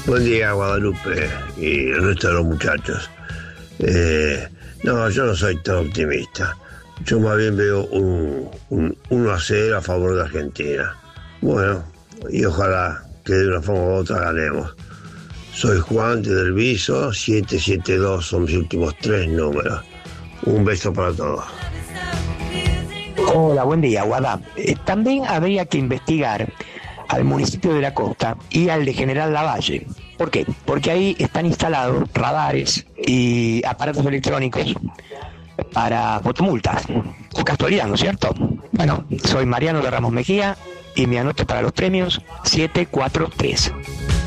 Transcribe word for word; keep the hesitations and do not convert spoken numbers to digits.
Buen día, Guadalupe y el resto de los muchachos. Eh, no, yo no soy tan optimista. Yo más bien veo un, un uno a cero a favor de Argentina. Bueno, y ojalá que de una forma u otra ganemos. Soy Juan de Del Viso, siete siete dos son mis últimos tres números. Un beso para todos. Hola, buen día, Guadá. Eh, también habría que investigar al municipio de La Costa y al de General Lavalle. ¿Por qué? Porque ahí están instalados radares y aparatos electrónicos para fotomultas. O casualidad, ¿no es cierto? Bueno, soy Mariano de Ramos Mejía y me anoto para los premios siete cuatro tres.